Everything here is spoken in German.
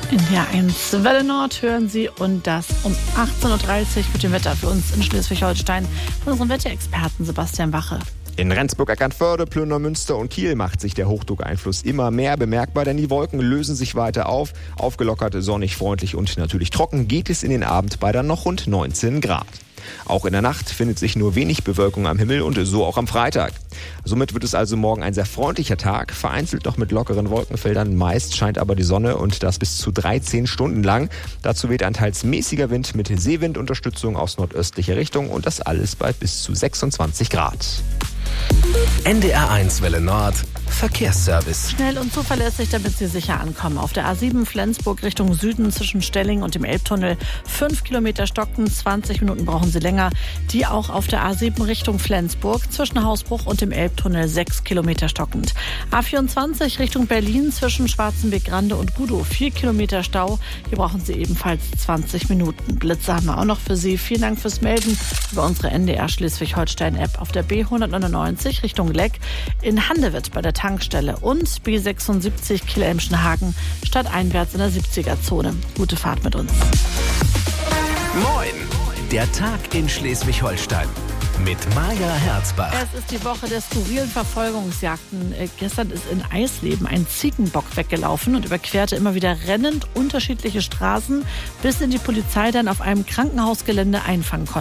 In der 1 Welle Nord hören Sie und das um 18.30 Uhr mit dem Wetter für uns in Schleswig-Holstein von unserem Wetterexperten Sebastian Wache. In Rendsburg, Eckernförde, Plünder, Münster und Kiel macht sich der Hochdruckeinfluss immer mehr bemerkbar, denn die Wolken lösen sich weiter auf. Aufgelockert, sonnig, freundlich und natürlich trocken geht es in den Abend bei dann noch rund 19 Grad. Auch in der Nacht findet sich nur wenig Bewölkung am Himmel und so auch am Freitag. Somit wird es also morgen ein sehr freundlicher Tag, vereinzelt noch mit lockeren Wolkenfeldern. Meist scheint aber die Sonne und das bis zu 13 Stunden lang. Dazu weht ein teils mäßiger Wind mit Seewindunterstützung aus nordöstlicher Richtung und das alles bei bis zu 26 Grad. NDR 1 Welle Nord Verkehrsservice. Schnell und zuverlässig, damit Sie sicher ankommen. Auf der A7 Flensburg Richtung Süden zwischen Stelling und dem Elbtunnel 5 Kilometer stocken, 20 Minuten brauchen Sie länger. Die auch auf der A7 Richtung Flensburg zwischen Hausbruch und dem Elbtunnel 6 Kilometer stockend. A24 Richtung Berlin zwischen Schwarzenberg-Grande und Gudow 4 Kilometer Stau. Hier brauchen Sie ebenfalls 20 Minuten. Blitze haben wir auch noch für Sie. Vielen Dank fürs Melden über unsere NDR Schleswig-Holstein-App auf der B199 Richtung Leck, in Handewitt bei der Tankstelle und B76 Kiel-Elmschenhagen stadteinwärts in der 70er-Zone. Gute Fahrt mit uns. Moin! Der Tag in Schleswig-Holstein mit Maja Herzbach. Es ist die Woche der skurrilen Verfolgungsjagden. Gestern ist in Eisleben ein Ziegenbock weggelaufen und überquerte immer wieder rennend unterschiedliche Straßen, bis ihn die Polizei dann auf einem Krankenhausgelände einfangen konnte.